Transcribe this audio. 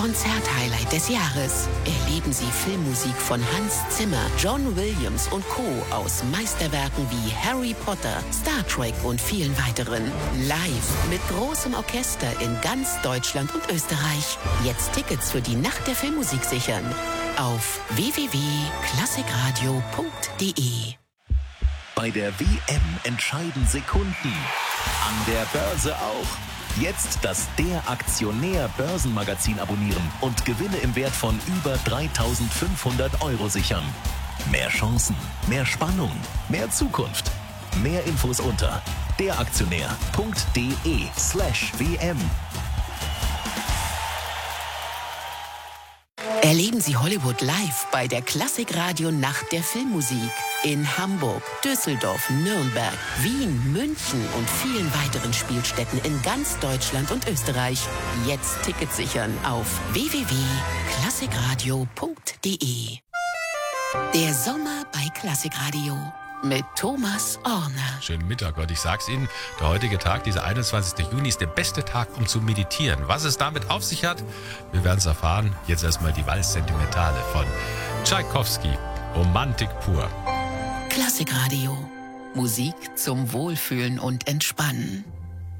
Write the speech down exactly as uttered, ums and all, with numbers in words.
Konzerthighlight des Jahres. Erleben Sie Filmmusik von Hans Zimmer, John Williams und Co. aus Meisterwerken wie Harry Potter, Star Trek und vielen weiteren. Live mit großem Orchester in ganz Deutschland und Österreich. Jetzt Tickets für die Nacht der Filmmusik sichern. Auf w w w punkt klassikradio punkt de. Bei der W M entscheiden Sekunden. An der Börse auch. Jetzt das Der Aktionär Börsenmagazin abonnieren und Gewinne im Wert von über dreitausendfünfhundert Euro sichern. Mehr Chancen, mehr Spannung, mehr Zukunft. Mehr Infos unter deraktionär punkt de slash W M. Erleben Sie Hollywood live bei der Klassikradio Nacht der Filmmusik. In Hamburg, Düsseldorf, Nürnberg, Wien, München und vielen weiteren Spielstätten in ganz Deutschland und Österreich. Jetzt Tickets sichern auf w w w punkt klassikradio punkt de. Der Sommer bei Klassikradio mit Thomas Orner. Schönen Mittag, und ich sag's Ihnen, der heutige Tag, dieser einundzwanzigste Juni, ist der beste Tag, um zu meditieren. Was es damit auf sich hat, wir werden es erfahren. Jetzt erstmal die Valse Sentimentale von Tschaikowski. Romantik pur. Klassikradio. Musik zum Wohlfühlen und Entspannen.